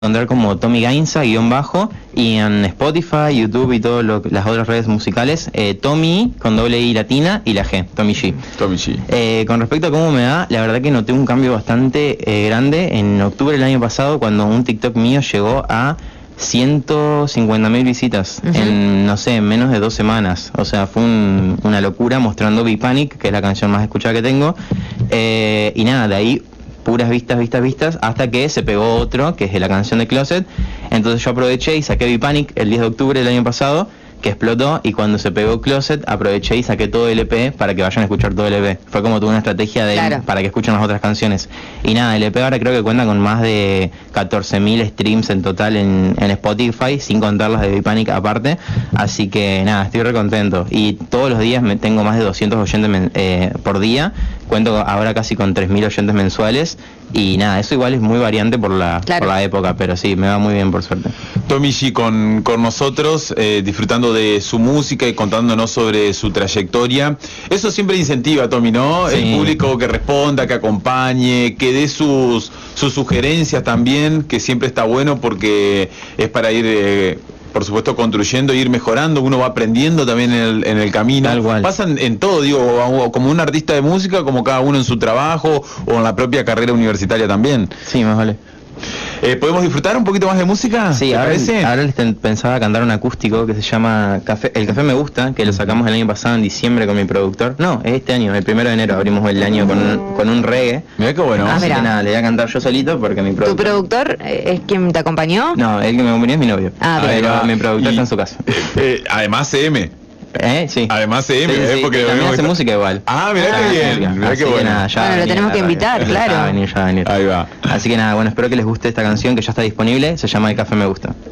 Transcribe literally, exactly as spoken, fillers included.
encontrar como Tommy Gainza, guión bajo, y en Spotify, YouTube y todas las otras redes musicales, eh, Tommy con doble I latina y la G, Tommy G. Tommy G. Eh, con respecto a cómo me va, la verdad que noté un cambio bastante eh, grande en octubre del año pasado, cuando un TikTok mío llegó a ciento cincuenta mil visitas, uh-huh. en, no sé, en menos de dos semanas. O sea, fue un, una locura, mostrando Be-Panic, que es la canción más escuchada que tengo, eh, y nada, de ahí puras vistas, vistas, vistas, hasta que se pegó otro, que es la canción de Closet. Entonces yo aproveché y saqué Be-Panic el diez de octubre del año pasado, que explotó, y cuando se pegó Closet aproveché y saqué todo el E P para que vayan a escuchar todo el E P. Fue como tuve una estrategia de claro. para que escuchen las otras canciones. Y nada, el E P ahora creo que cuenta con más de catorce mil streams en total en, en Spotify, sin contar las de Be-Panic aparte. Así que nada, estoy re contento. Y todos los días me tengo más de doscientos oyentes men, eh, por día. Cuento ahora casi con tres mil oyentes mensuales. Y nada, eso igual es muy variante por la, claro. por la época, pero sí, me va muy bien por suerte. Tommy G con, con nosotros, eh, disfrutando de su música y contándonos sobre su trayectoria. Eso siempre incentiva, Tommy, ¿no? Sí. El público que responda, que acompañe, que dé sus, sus sugerencias también, que siempre está bueno porque es para ir... Eh, por supuesto, construyendo e ir mejorando, uno va aprendiendo también en el, en el camino. Tal cual. Pasan en todo, digo, como un artista de música, como cada uno en su trabajo o en la propia carrera universitaria también. Sí, más vale. Eh, ¿Podemos disfrutar un poquito más de música? Sí, ahora, ahora les pensaba cantar un acústico que se llama Café, El Café Me Gusta, que lo sacamos el año pasado en diciembre con mi productor. No, es este año, el primero de enero abrimos el año con un, con un reggae. Mirá qué bueno. Ah, así que nada, le voy a cantar yo solito porque mi productor... ¿Tu productor es quien te acompañó? No, el que me acompañó es mi novio. Ah, pero mi productor y, está en su casa. Eh, además C M. ¿Eh? Sí. Además C M, sí, sí, eh, porque también hace está... música igual. Ah, mirá ah, qué bien, mirá qué bueno. Nada, bueno, lo tenemos que invitar, claro. Ya va a venir, ya va a venir. Ahí va. Así que nada, bueno, espero que les guste esta canción que ya está disponible, se llama El Café Me Gusta.